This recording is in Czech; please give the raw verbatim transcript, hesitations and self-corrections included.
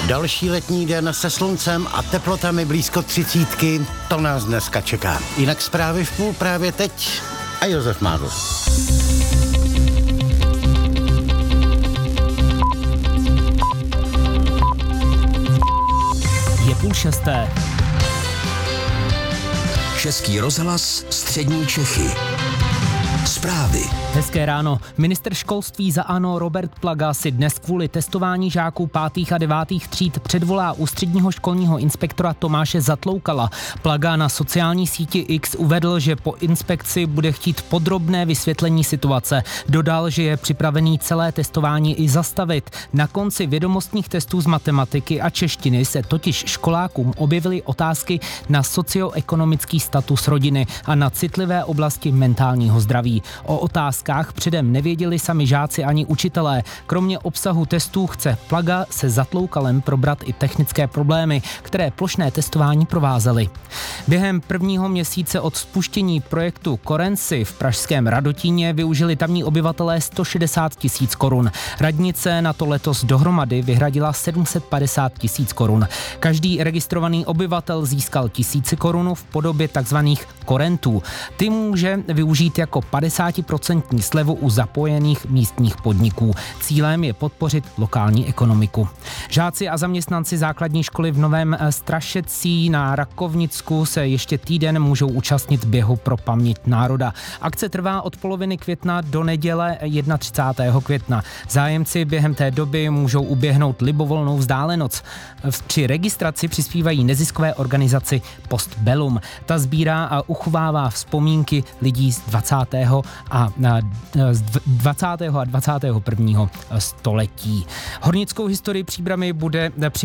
Další letní den se sluncem a teplotami blízko třicítky, to nás dneska čeká. Jinak zprávy v půl právě teď a Josef Mádl. Je půl šesté. Český rozhlas, střední Čechy. Zprávy. Hezké ráno. Ministr školství za ANO Robert Plaga si dnes kvůli testování žáků pátých a devátých tříd předvolá ústředního školního inspektora Tomáše Zatloukala. Plaga na sociální síti X uvedl, že po inspekci bude chtít podrobné vysvětlení situace. Dodal, že je připravený celé testování i zastavit. Na konci vědomostních testů z matematiky a češtiny se totiž školákům objevily otázky na socioekonomický status rodiny a na citlivé oblasti mentálního zdraví. O otázkách předem nevěděli sami žáci ani učitelé. Kromě obsahu testů chce Plaga se Zatloukalem probrat i technické problémy, které plošné testování provázely. Během prvního měsíce od spuštění projektu Korenci v pražském Radotíně využili tamní obyvatelé sto šedesát tisíc korun. Radnice na to letos dohromady vyhradila sedm set padesát tisíc korun. Každý registrovaný obyvatel získal tisíci korun v podobě takzvaných korentů. Ty může využít jako padesátiprocentní slevu u zapojených místních podniků. Cílem je podpořit lokální ekonomiku. Žáci a zaměstnanci základní školy v Novém Strašecí na Rakovnicku se ještě týden můžou účastnit běhu pro paměť národa. Akce trvá od poloviny května do neděle třicátého prvního května. Zájemci během té doby můžou uběhnout libovolnou vzdálenost. Při registraci přispívají neziskové organizaci Postbellum. Ta sbírá a uchovává vzpomínky lidí z dvacátého a dvacátého a dvacátého prvního století. Hornickou historii Příbrami bude